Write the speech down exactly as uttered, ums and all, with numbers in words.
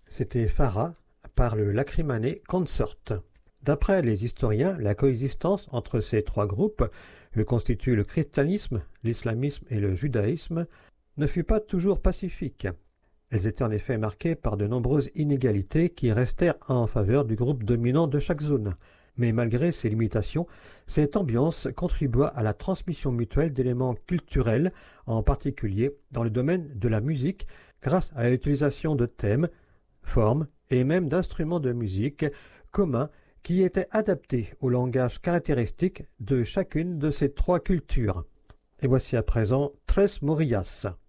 C'était Farah par le Lacrimane Consort. D'après les historiens, la coexistence entre ces trois groupes, que constituent le christianisme, l'islamisme et le judaïsme, ne fut pas toujours pacifique. Elles étaient en effet marquées par de nombreuses inégalités qui restèrent en faveur du groupe dominant de chaque zone. Mais malgré ces limitations, cette ambiance contribua à la transmission mutuelle d'éléments culturels, en particulier dans le domaine de la musique, grâce à l'utilisation de thèmes, formes et même d'instruments de musique communs qui étaient adaptés au langage caractéristique de chacune de ces trois cultures. Et voici à présent Tres Morillas.